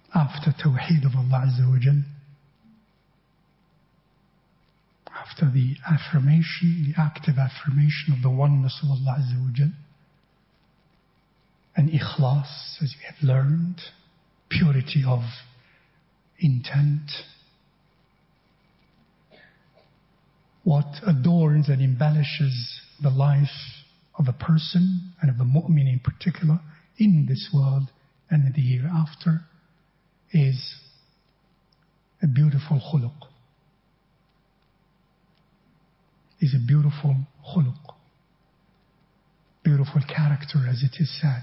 after Tawheed of Allah Azza wa Jal, after the affirmation, the active affirmation of the oneness of Allah Azza wa Jal, and ikhlas, as we have learned, purity of intent. What adorns and embellishes the life of a person and of a mu'min in particular in this world and in the hereafter is a beautiful khuluq. Is a beautiful khuluq. Beautiful character, as it is said.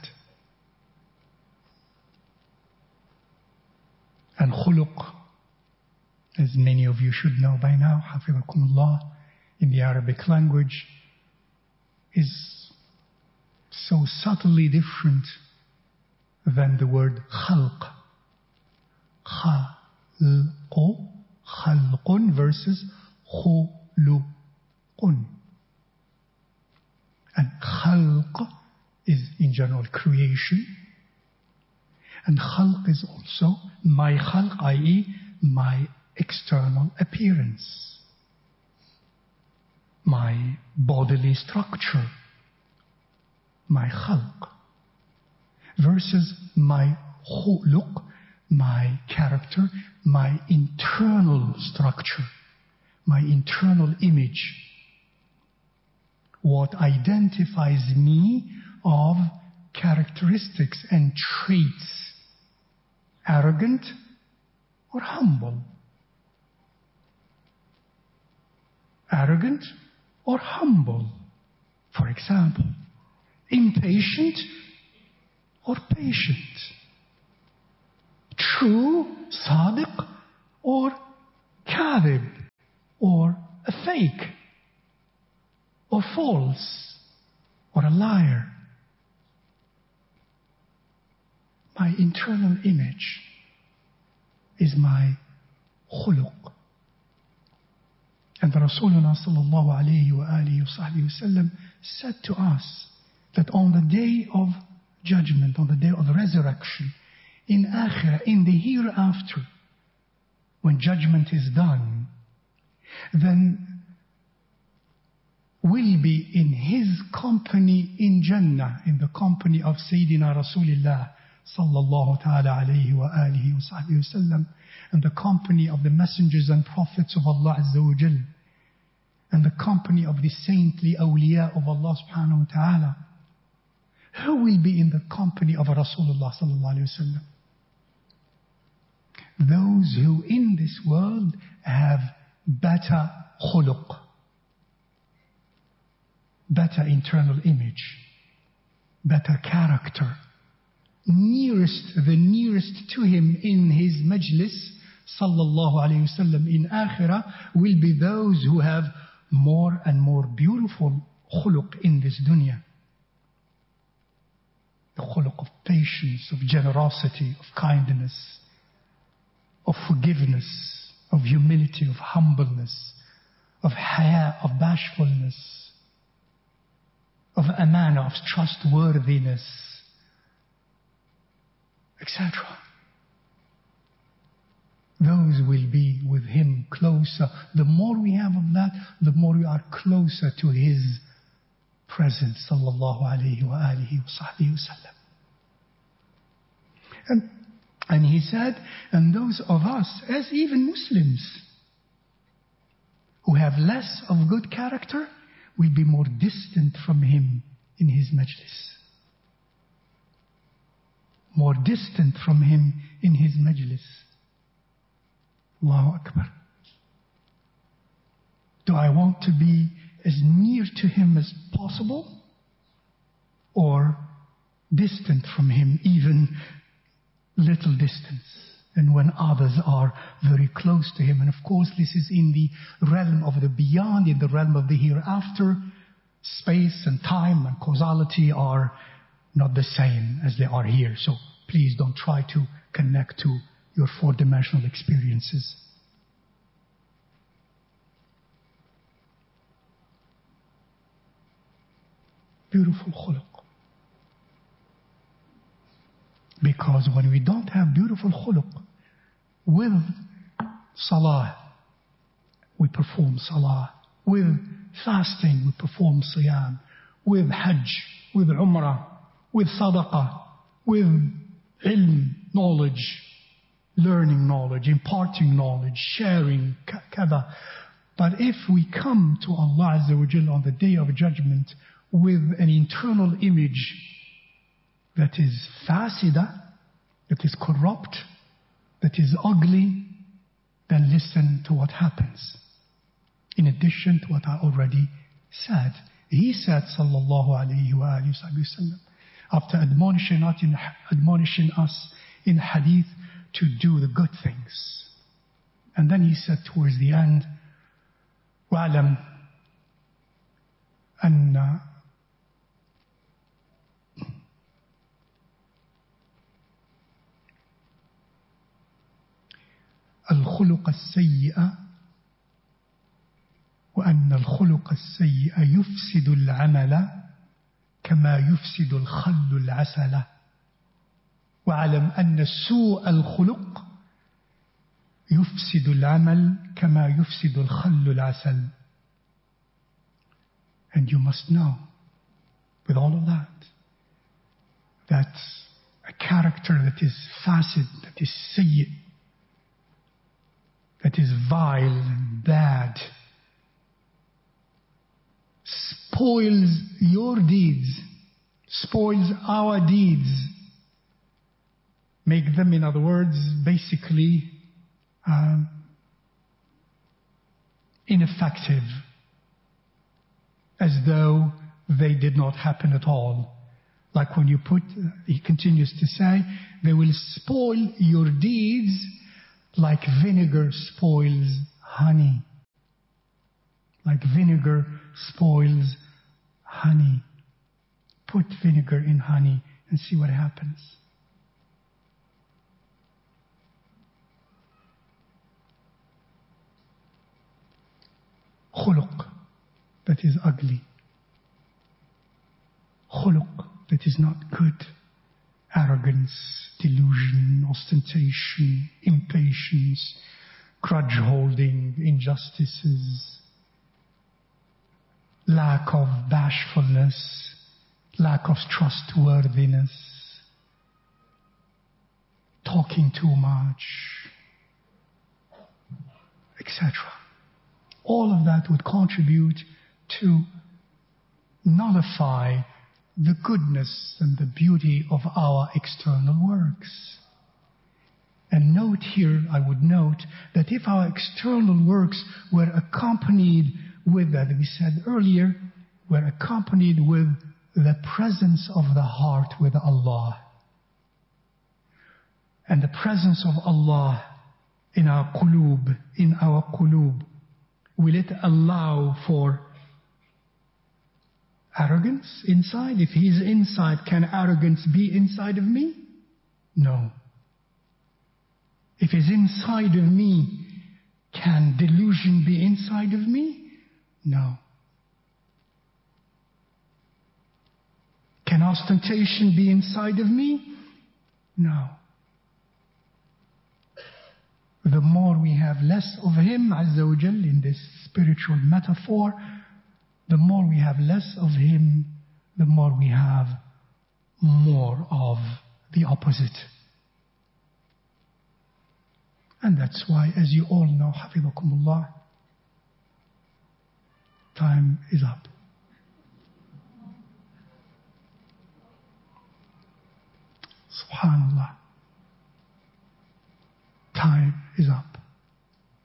And khuluq, as many of you should know by now, hafizakumullah, in the Arabic language, is so subtly different than the word khalq. Khalqu, khalqun versus khuluqun. And khalq is in general creation. And khalq is also my khalq, i.e. my external appearance, my bodily structure, my khalq, versus my khuluq, my character, my internal structure, my internal image, what identifies me of characteristics and traits, arrogant or humble. Arrogant or humble. For example, impatient or patient. True, sadiq, or kadhib, or a fake, or false, or a liar. My internal image is my khuluq. And the Rasulullah sallallahu alayhi wa alihi wa sallam said to us that on the day of judgment, on the day of resurrection, in akhirah, in the hereafter, when judgment is done, then will be in his company in Jannah, in the company of Sayyidina Rasulullah sallallahu ta'ala alayhi wa alihi wa sallam, and the company of the messengers and prophets of Allah Azza wa Jal, and the company of the saintly awliya of Allah subhanahu wa ta'ala. Who will be in the company of Rasulullah sallallahu alayhi wa sallam? Those who in this world have better khuluq, better internal image, better character, the nearest to him in his majlis, sallallahu alayhi wasallam, in akhirah, will be those who have more and more beautiful khuluq in this dunya. The khuluq of patience, of generosity, of kindness, of forgiveness, of humility, of humbleness, of haya, of bashfulness, of amana, of trustworthiness, etc. Those will be with him closer. The more we have of that, the more we are closer to his presence, sallallahu alayhi wa alihi wa sallam. And he said, and those of us, as even Muslims, who have less of good character, will be more distant from him in his majlis. More distant from him in his majlis. Allahu Akbar. Do I want to be as near to him as possible, or distant from him, even little distance? And when others are very close to him, and of course this is in the realm of the beyond, in the realm of the hereafter, space and time and causality are not the same as they are here. So please don't try to connect to your four-dimensional experiences. Beautiful khuluq. Because when we don't have beautiful khuluq, with salah, we perform salah. With fasting, we perform siyam. With hajj, with umrah, with sadaqah, with ilm, knowledge, learning knowledge, imparting knowledge, sharing, kada. But if we come to Allah Azza wa Jalla on the Day of Judgment with an internal image that is fasida, that is corrupt, that is ugly, then listen to what happens. In addition to what I already said. He said, sallallahu alayhi wa sallam, after admonishing us in hadith to do the good things. And then he said towards the end, وَعْلَمْ أَنَّ الخلق السيئ وأن الخلق السيئ يفسد العمل كما يفسد الخل العسل وعلم أن سوء الخلق يفسد العمل كما يفسد الخل العسل. And you must know, with all of that, that a character that is fasid, that is sayyi, that is vile and bad, spoils your deeds, spoils our deeds, make them, in other words, basically ineffective, as though they did not happen at all. Like when you put, he continues to say, they will spoil your deeds like vinegar spoils honey. Like vinegar spoils honey. Put vinegar in honey and see what happens. Khuluq that is ugly. Khuluq that is not good. Arrogance, delusion, ostentation, impatience, grudge holding, injustices, lack of bashfulness, lack of trustworthiness, talking too much, etc. All of that would contribute to nullify the goodness and the beauty of our external works. And note here, I would note, that if our external works were accompanied with that, we said earlier, were accompanied with the presence of the heart with Allah. And the presence of Allah in our qulub, will it allow for arrogance inside? If He is inside, can arrogance be inside of me? No. If He's inside of me, can delusion be inside of me? No. Can ostentation be inside of me? No. The more we have less of Him, Azza wa Jal, in this spiritual metaphor, the more we have less of Him, the more we have more of the opposite. And that's why, as you all know, Hafizakumullah, time is up. Subhanallah. Time is up.